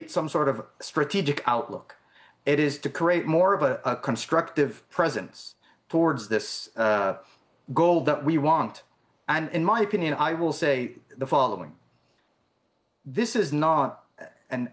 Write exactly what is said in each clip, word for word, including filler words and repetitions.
create some sort of strategic outlook. It is to create more of a, a constructive presence towards this uh, goal that we want. And in my opinion, I will say the following. This is not an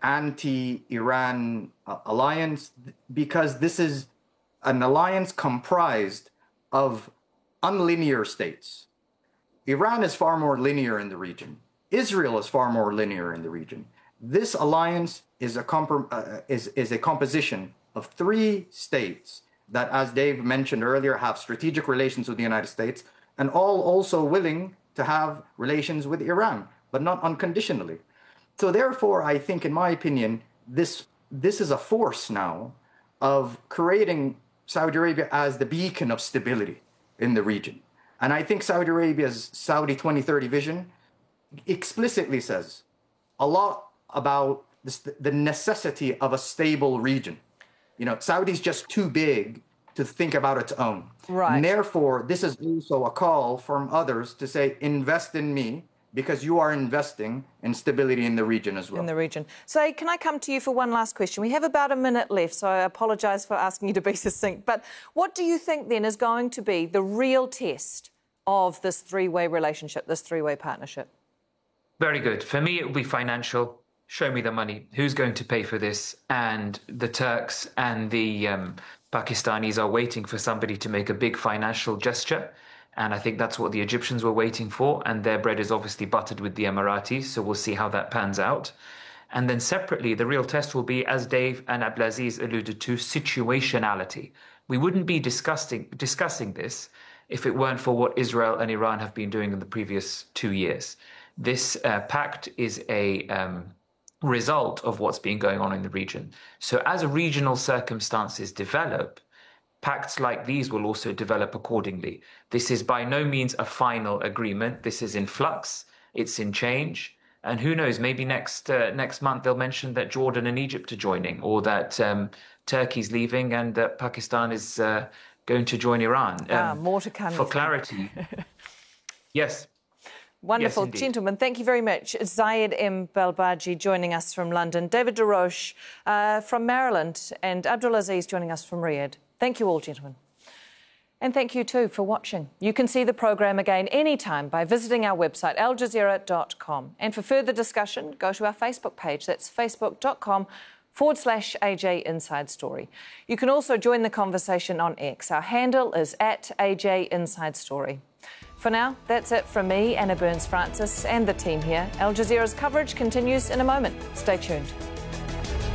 anti-Iran uh, alliance, because this is an alliance comprised of unlinear states. Iran is far more linear in the region. Israel is far more linear in the region. This alliance is a, comp- uh, is, is a composition of three states that, as Dave mentioned earlier, have strategic relations with the United States, and all also willing to have relations with Iran, but not unconditionally. So therefore, I think, in my opinion, this this is a force now of creating Saudi Arabia as the beacon of stability in the region. And I think Saudi Arabia's Saudi twenty thirty vision explicitly says a lot about this, the necessity of a stable region. You know, Saudi's just too big to think about its own. Right. And therefore, this is also a call from others to say, invest in me, because you are investing in stability in the region as well. In the region. So can I come to you for one last question? We have about a minute left, so I apologise for asking you to be succinct. But what do you think then is going to be the real test of this three-way relationship, this three-way partnership? Very good. For me, it will be financial. Show me the money. Who's going to pay for this? And the Turks and the um, Pakistanis are waiting for somebody to make a big financial gesture. And I think that's what the Egyptians were waiting for. And their bread is obviously buttered with the Emiratis. So we'll see how that pans out. And then separately, the real test will be, as Dave and Abdulaziz alluded to, situationality. We wouldn't be discussing, discussing this if it weren't for what Israel and Iran have been doing in the previous two years. This uh, pact is a um, result of what's been going on in the region. So as regional circumstances develop, pacts like these will also develop accordingly. This is by no means a final agreement. This is in flux. It's in change. And who knows, maybe next uh, next month they'll mention that Jordan and Egypt are joining, or that um, Turkey's leaving and that Pakistan is uh, going to join Iran. Um, ah, more to come. For clarity. Yes. Wonderful. Yes, gentlemen, thank you very much. Zayed M. Belbaji joining us from London, David Deroche uh, from Maryland, and Abdulaziz joining us from Riyadh. Thank you all, gentlemen. And thank you too for watching. You can see the programme again anytime by visiting our website, al jazeera dot com. And for further discussion, go to our Facebook page. That's facebook.com forward slash AJ Inside Story. You can also join the conversation on X. Our handle is at A J Inside Story. For now, that's it from me, Anna Burns-Francis, and the team here. Al Jazeera's coverage continues in a moment. Stay tuned.